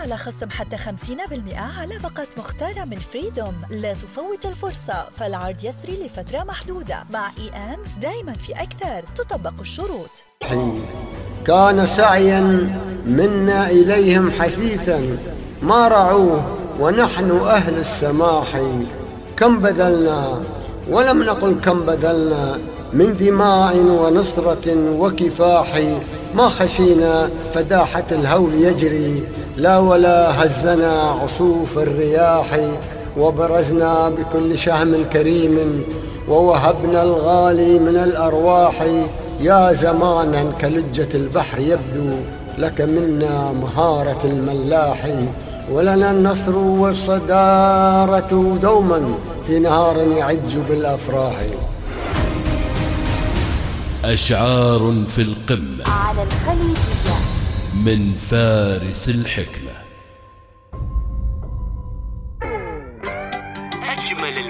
على خصم حتى 50% على باقة مختارة من فريدوم. لا تفوت الفرصة، فالعرض يسري لفترة محدودة. مع E&, دايما في أكثر، تطبق الشروط. كان سعيا منا إليهم حثيثا ما رعوه، ونحن أهل السماح كم بذلنا، ولم نقل كم بذلنا من دماء ونصرة وكفاح. ما خشينا فداحة الهول يجري، لا ولا هزنا عصوف الرياح. وبرزنا بكل شهم كريم، ووهبنا الغالي من الأرواح. يا زمانا كلجة البحر يبدو لك منا مهارة الملاح، ولنا النصر والصدارة دوما في نهار يعج بالأفراح. أشعار في القمة على الخليجية من فارس الحكمة. أجمل